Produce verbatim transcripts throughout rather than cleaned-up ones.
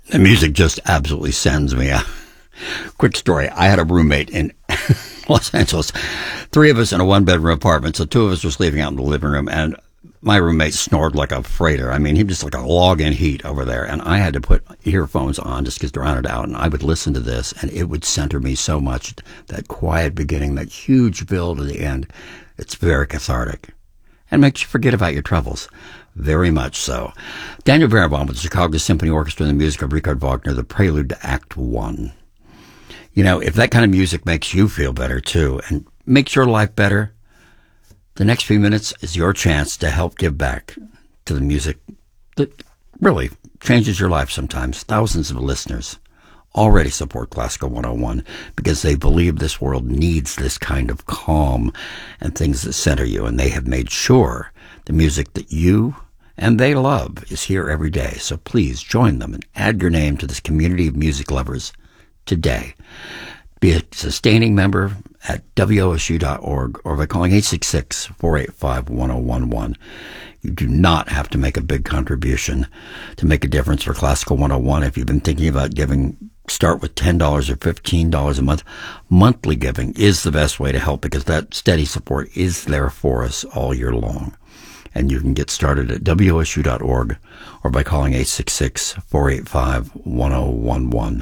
The music just absolutely sends me a quick story. I had a roommate in Los Angeles, three of us in a one-bedroom apartment. So two of us were sleeping out in the living room, and my roommate snored like a freighter. I mean, he was just like a log in heat over there. And I had to put earphones on just to drown it out. And I would listen to this, and it would center me so much. That quiet beginning, that huge build at the end. It's very cathartic and makes you forget about your troubles. Very much so. Daniel Barenboim with the Chicago Symphony Orchestra and the music of Richard Wagner, the prelude to Act One. You know, if that kind of music makes you feel better, too, and makes your life better, the next few minutes is your chance to help give back to the music that really changes your life sometimes. Thousands of listeners already support Classical one oh one because they believe this world needs this kind of calm and things that center you, and they have made sure the music that you and they love is here every day. So please join them and add your name to this community of music lovers today. Be a sustaining member at W O S U dot org or by calling eight six six, four eight five, one oh one one. You do not have to make a big contribution to make a difference for Classical one oh one. If you've been thinking about giving, start with ten dollars or fifteen dollars a month. Monthly giving is the best way to help because that steady support is there for us all year long. And you can get started at W O S U dot org or by calling eight six six, four eight five, one oh one one.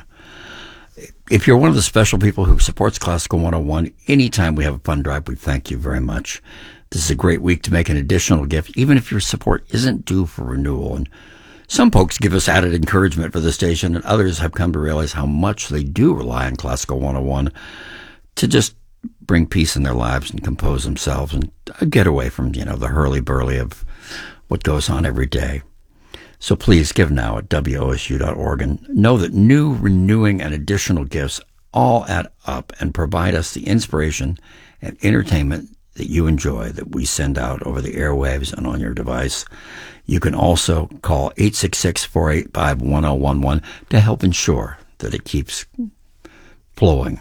If you're one of the special people who supports Classical one oh one, anytime we have a fund drive, we thank you very much. This is a great week to make an additional gift, even if your support isn't due for renewal. And some folks give us added encouragement for the station, and others have come to realize how much they do rely on Classical one oh one to just bring peace in their lives and compose themselves and get away from, you know, the hurly-burly of what goes on every day. So please give now at W O S U dot org and know that new, renewing, and additional gifts all add up and provide us the inspiration and entertainment that you enjoy that we send out over the airwaves and on your device. You can also call eight six six, four eight five, one oh one one to help ensure that it keeps flowing.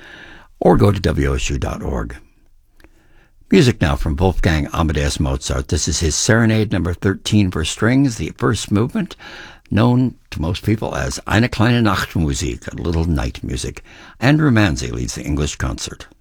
Or go to W O S U dot org. Music now from Wolfgang Amadeus Mozart. This is his Serenade number thirteen for strings, the first movement, known to most people as Eine kleine Nachtmusik, a little night music. Andrew Manzi leads the English concert.